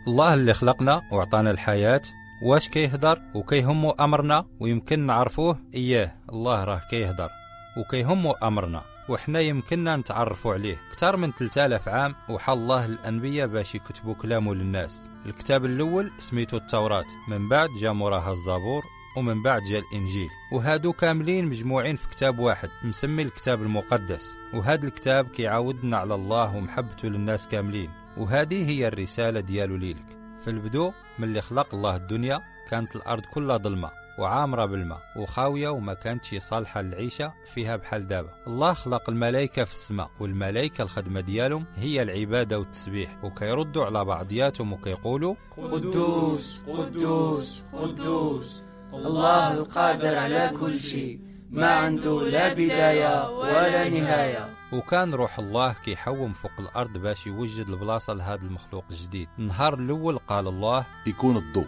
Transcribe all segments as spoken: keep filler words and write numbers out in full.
الله اللي خلقنا وعطانا الحياة واش كيهدر وكيهمو أمرنا ويمكن نعرفوه؟ إياه، الله راه كيهدر وكيهمو أمرنا وحنا يمكننا نتعرفوا عليه كتر من ثلاثة آلاف عام. وحال الله الأنبياء باش يكتبوا كلامه للناس. الكتاب الأول سميتو التوراة، من بعد جا موراها الزبور، ومن بعد جا الإنجيل، وهادو كاملين مجموعين في كتاب واحد مسمي الكتاب المقدس. وهذا الكتاب كيعاودنا على الله ومحبته للناس كاملين، وهذه هي الرسالة ديالو ليلك. في البدو من اللي خلق الله الدنيا كانت الأرض كلها ظلمة وعامرة بالماء وخاوية وما كانتش صالحة للعيشة فيها بحال دابا. الله خلق الملائكة في السماء، والملائكة الخدمة ديالهم هي العبادة والتسبيح، وكيردوا على بعضياتهم وكيقولوا قدوس قدوس قدوس الله القادر على كل شيء، ما عنده لا بداية ولا نهاية. وكان روح الله كيحوم فوق الأرض باش يوجد البلاصة لهذا المخلوق الجديد. النهار الأول قال الله يكون الضوء،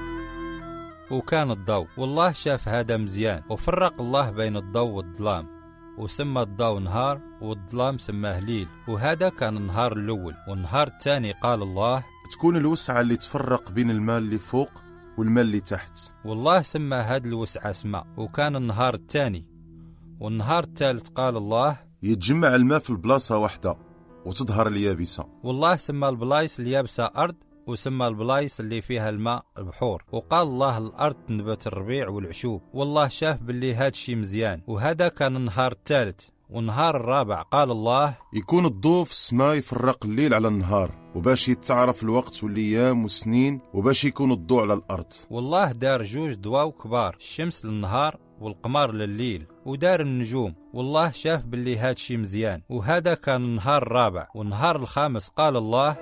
وكان الضوء. والله شاف هذا مزيان، وفرق الله بين الضوء والظلام، وسمى الضوء نهار والظلام سماه ليل. وهذا كان النهار الأول. والنهار الثاني قال الله تكون الوسعة اللي تفرق بين الماء اللي فوق والماء اللي تحت، والله سمى هذا الوسعة سماء. وكان النهار الثاني. والنهار الثالث قال الله يتجمع الماء في البلاصة واحدة وتظهر اليابسة، والله سمى البلايص اليابسة أرض، وسمى البلايص اللي فيها الماء بحور. وقال الله الأرض تنبت الربيع والعشوب. والله شاف باللي هاد الشي مزيان. وهذا كان النهار الثالث. والنهار الرابع قال الله يكون الضوء في السماء يفرق الليل على النهار، وباش يتعرف الوقت والأيام والسنين، وباش يكون الضوء على الأرض. والله دار جوج ضواو كبار، الشمس للنهار والقمر لليل، ودار النجوم. والله شاف باللي هاد الشي مزيان. وهذا كان النهار الرابع. والنهار الخامس قال الله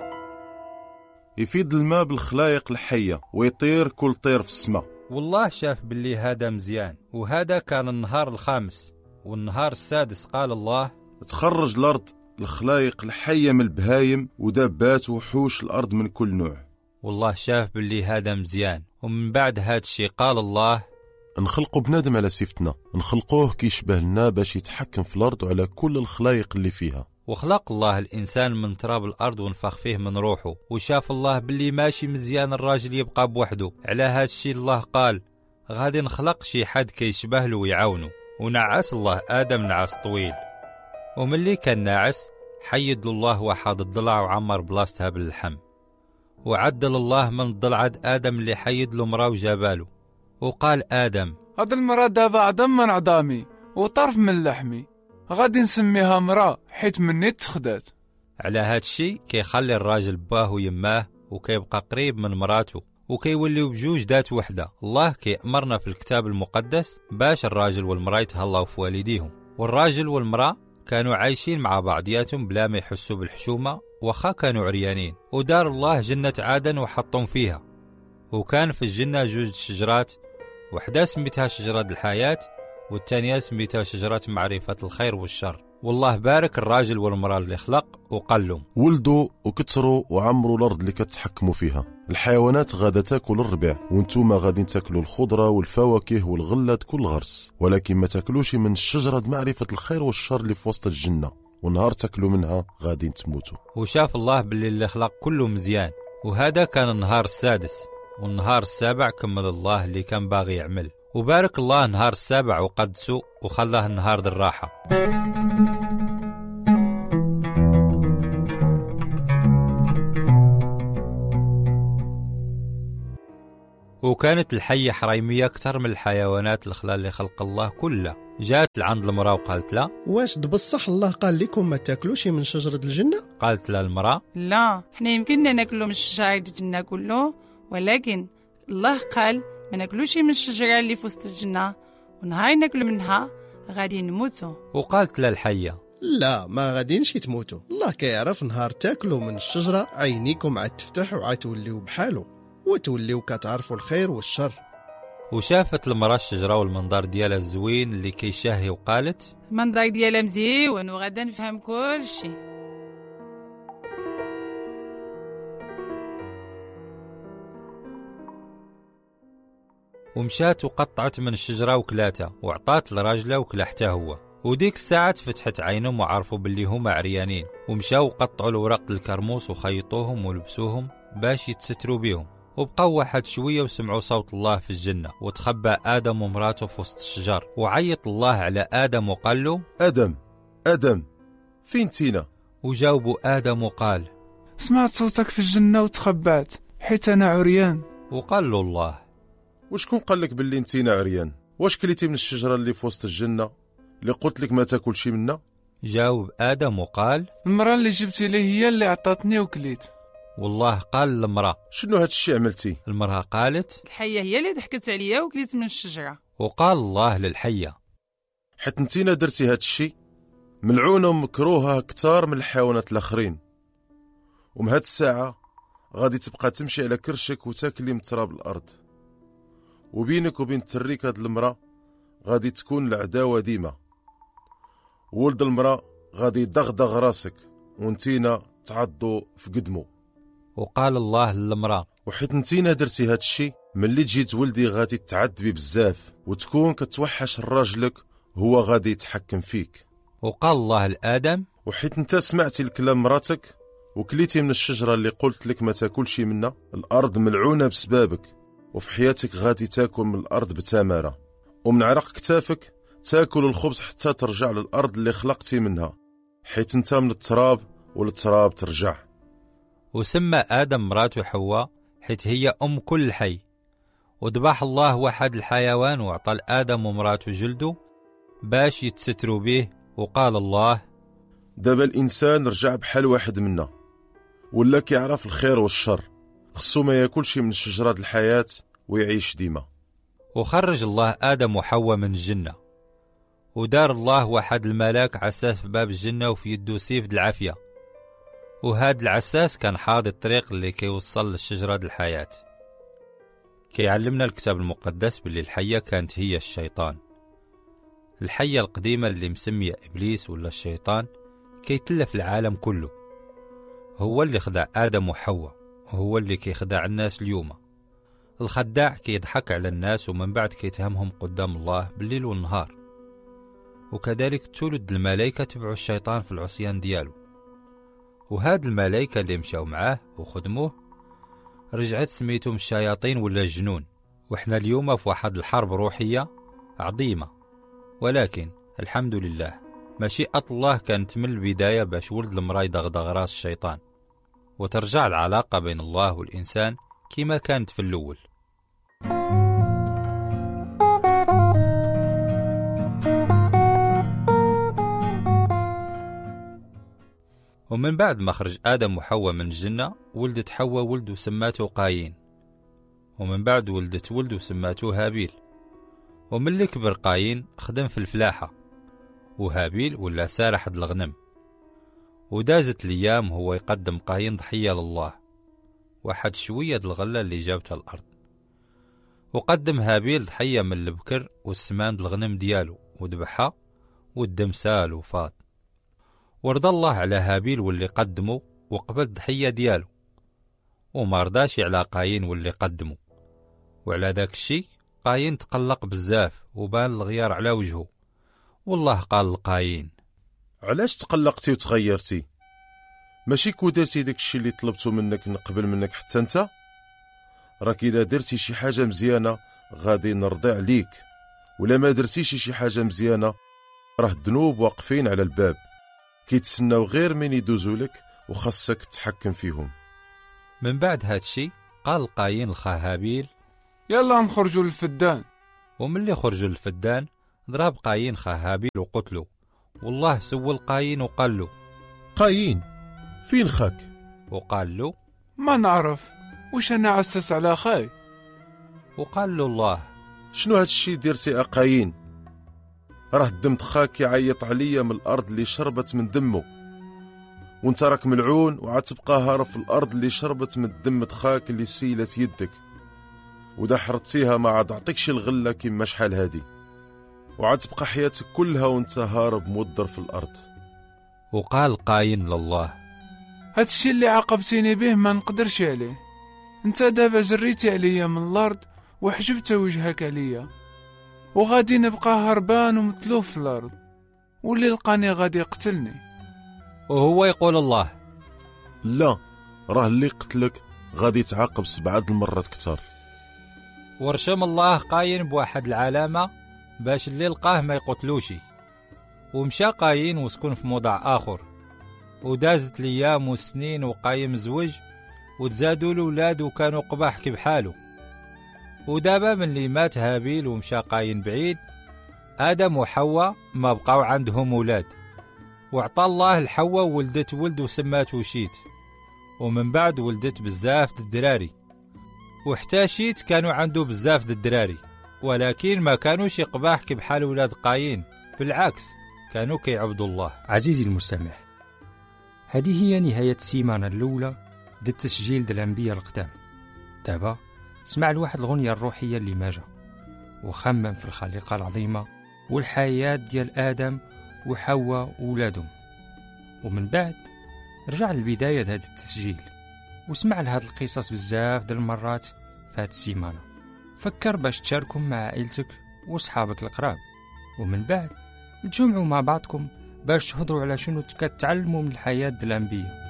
يفيد الماء بالخلايق الحية ويطير كل طير في السماء. والله شاف باللي هذا مزيان. وهذا كان النهار الخامس. والنهار السادس قال الله تخرج الأرض الخلايق الحية من البهايم ودابات وحوش الأرض من كل نوع. والله شاف باللي هذا مزيان. ومن بعد هاد الشي قال الله نخلقوا بنادم على صفتنا، نخلقوه كيشبه لنا باش يتحكم في الأرض وعلى كل الخلايق اللي فيها. وخلق الله الإنسان من تراب الأرض ونفخ فيه من روحه. وشاف الله باللي ماشي مزيان الراجل يبقى بوحده. على هاد الشي الله قال غادي نخلق شي حد كيشبه له ويعاونه. ونعس الله آدم نعس طويل، وملي كان ناعس حيد الله واحد الضلع وعمر بلاصتها باللحم. وعدل الله من الضلع آدم اللي حيد له مرا وجاباله. وقال آدم هاد المرا دابا عظم من عظامي وطرف من لحمي، غادي نسميها مرا حيت مني تخدات. على هاد الشي كيخلي الراجل باه ويماه وكيبقى قريب من مراته، وكيوليو بجوج ذات وحده. الله كيأمرنا في الكتاب المقدس باش الراجل والمراه يتهلاو في والديهم. والراجل والمراه كانوا عايشين مع بعضياتهم بلا ما يحسوا بالحشومه وخا كانوا عريانين. ودار الله جنة عدن وحطهم فيها. وكان في الجنة جوج شجرات، وحده سميتها شجرة الحياة، والثانية سميتها شجرة معرفة الخير والشر. والله بارك الراجل والمرأة اللي خلق وقال لهم ولدوا وكتروا وعمروا الأرض اللي كتحكموا فيها. الحيوانات غادا تاكل الربيع، وانتوما غادي تاكلوا الخضرة والفواكه والغلات كل غرس، ولكن ما تاكلوش من الشجرة معرفة الخير والشر اللي في وسط الجنة، ونهار تاكلوا منها غادي تموتوا. وشاف الله باللي اللي خلق كله مزيان. وهذا كان النهار السادس. والنهار السابع كمل الله اللي كان باغي يعمل. وبارك الله نهار السابع وقدسه وخلاه النهار ذي الراحة. وكانت الحية حريمية أكثر من الحيوانات الخلال اللي خلق الله كلها. جات لعند المرأة وقالت لا واش بصح الله قال لكم ما تاكلوش من شجرة الجنة؟ قالت لا المرأة لا، احنا يمكننا ناكلوا من شجرة الجنة كله، ولكن الله قال ما ناكلوش من الشجرة اللي في وسط الجنة، ونهار ناكلوا منها غادي نموتوا. وقالت لا الحية لا، ما غادينش تموتوا. الله كيعرف نهار تاكلوا من الشجرة عينيكم عاد تفتح وعاد توليو بحالو وتوليو كتعرفوا الخير والشر. وشافت المرأة الشجرة والمنظر ديالها الزوين اللي كيشهي، وقالت المنظر ديالها مزيان وغادا نفهم كل شيء. ومشات وقطعت من الشجرة وكلاتها وعطات لراجلها وكلا حتى هو. وديك الساعة فتحت عينهم وعرفوا باللي هما عريانين، ومشاو وقطعوا الورق الكرموس وخيطوهم ولبسوهم باش يتستروا بيهم. وبقوا واحد شوية وسمعوا صوت الله في الجنة، وتخبى آدم ومراته في وسط الشجر، وعيط الله على آدم وقال له: آدم آدم فين تينا؟ وجاوبوا آدم وقال: سمعت صوتك في الجنة وتخبعت حيت أنا عريان. وقال له الله: وشكون قال لك باللي نتينا عريان؟ واش كليتي من الشجرة اللي في وسط الجنة اللي قلت لك ما تاكل شي منها؟ جاوب آدم وقال: المرأة اللي جبتي لي هي اللي عطاتني وكليت. والله قال للمرأة: شنو هاد الشي عملتي؟ المرأة قالت: الحية هي اللي ضحكت عليا وكليت من الشجرة. وقال الله للحية: حيت نتينا درتي هاد الشي ملعونة ومكروهة كتار من الحيوانات الآخرين، ومن هاد الساعة غادي تبقى تمشي على كرشك وتاكلي من تراب الأرض، وبينك وبين التريك هاد المرأة غادي تكون العداوة ديما، ولد المرأة غادي يدغدغ راسك ونتينا تعضو في قدمو. وقال الله للمرأة: وحيت نتينا درتي هاد الشي ملي تجي تولدي غادي تعذبي بزاف وتكون كتوحش راجلك هو غادي يتحكم فيك. وقال الله لآدم: وحيت انت سمعتي الكلام مراتك وكليتي من الشجرة اللي قلت لك ما تاكلش منها، الأرض ملعونة بسبابك، وفي حياتك غادي تاكل من الأرض بتمارة، ومن عرق كتافك تاكل الخبز حتى ترجع للأرض اللي خلقتي منها، حيت انت من التراب وللتراب ترجع. وسمى آدم مراته حواء حيت هي أم كل حي. وذبح الله واحد الحيوان وعطى لآدم ومراته جلده باش يتستروا به. وقال الله: دابا الإنسان رجع بحال واحد منا، ولا كيعرف الخير والشر، خصو ما ياكلش من شجرة الحياة ويعيش ديما. وخرج الله آدم وحواء من الجنة، ودار الله واحد الملاك عساس في باب الجنة وفي يدو سيف د العافية، وهاد العساس كان حاضي الطريق اللي كيوصل للشجرة د الحياة. كيعلمنا الكتاب المقدس باللي الحية كانت هي الشيطان، الحية القديمة اللي مسمية إبليس ولا الشيطان، كيتلف العالم كله، هو اللي خدع آدم وحواء، وهو اللي كيخدع الناس اليوم. الخداع كيضحك على الناس ومن بعد كيتهمهم قدام الله بالليل والنهار. وكذلك تولد الملائكة تبعوا الشيطان في العصيان ديالو، وهاد الملائكة اللي مشاو معاه وخدموه رجعت سميتهم الشياطين ولا الجنون. وإحنا اليوم في واحد الحرب روحية عظيمة، ولكن الحمد لله مشيئة الله كانت من البداية باش ولد المرأة يدغدغ راس الشيطان، وترجع العلاقة بين الله والإنسان كما كانت في الأول. ومن بعد ما خرج آدم وحواء من الجنة ولدت حواء ولد وسماته قايين، ومن بعد ولدت ولد وسماته هابيل. ومن اللي كبر قايين خدم في الفلاحة، وهابيل ولا سارح د الغنم. ودازت الأيام هو يقدم قايين ضحية لله، واحد شوية د الغلة اللي جابتها الأرض. وقدم هابيل ضحية من البكر والسمان د الغنم ديالو وذبحها، والدم سال وفاض. ورضى الله على هابيل واللي قدمه وقبل ضحية ديالو، وما رضاش على قايين واللي قدمه. وعلى ذاك الشي قايين تقلق بزاف وبان الغيار على وجهه. والله قال لقايين: علاش تقلقتي وتغيرتي؟ ماشي كو درتي داك الشي اللي طلبته منك نقبل منك حتى انت؟ راك الا درتي شي حاجه مزيانه غادي نرضي عليك، ولا ما درتيش شي حاجه مزيانه راه الذنوب واقفين على الباب كيتسناو غير من يدوزوا لك وخاصك تتحكم فيهم. من بعد هاد الشي قال قايين لخاه هابيل: يلا نخرجوا للفدان. وملي خرجوا للفدان ضرب قايين خاه هابيل وقتلو. والله سول قايين وقال له: قايين فين خاك؟ وقال له: ما نعرف، وش انا عسس على خاي. وقال له الله: شنو هاد الشي درتي قايين؟ راه الدم خاك يعيط عليا من الارض اللي شربت من دمه، وانت راك ملعون وعتبقى هارب في الارض اللي شربت من الدم خاك اللي سيلت يدك، ودا حرتيها ما عاد عطيكش الغله كيما شحال هادي، وعتبقى حياتك كلها وانت هارب مودر في الارض. وقال قايين لله: هاد الشي اللي عاقبتيني به ما نقدرش عليه، انت دابا جريتي عليا من الارض وحجبت وجهك عليا، وغادي نبقى هربان ومتلوف في الارض، واللي لقاني غادي يقتلني. وهو يقول الله: لا، راه اللي قتلك غادي تعاقب سبعة المرات كتر. ورشم الله قاين بواحد العلامة باش اللي لقاه ما يقتلوشي، ومشى قاين وسكن في موضع آخر، ودازت الأيام والسنين وقايم زوج وتزادوا الأولاد وكانوا قباح كي بحالو. ودابا من اللي مات هابيل ومشى قاين بعيد، آدم وحواء ما بقاو عندهم أولاد، وعطى الله الحواء ولدت ولد وسماته شيت، ومن بعد ولدت بزاف الدراري. وحتى شيت كانوا عنده بزاف الدراري، ولكن ما كانوش قباح كي بحال ولاد قاين، بالعكس كانوا كيعبدوا الله. عزيزي المستمع، هذه هي نهاية السيمانة الأولى ديال التسجيل ديال الأنبياء القدام. دابا اسمع لواحد الغنية الروحية اللي ماجا، وخمم في الخليقة العظيمة والحياة ديال آدم وحواء وولادهم، ومن بعد رجع للبداية هذا التسجيل واسمع لهاد القصص بزاف ديال المرات في هاد السيمانة. فكر باش تشاركهم مع عائلتك وصحابك القراب، ومن بعد تجمعوا مع بعضكم باش تهضروا على شنو كتعلموا من الحياة ديال الأنبياء.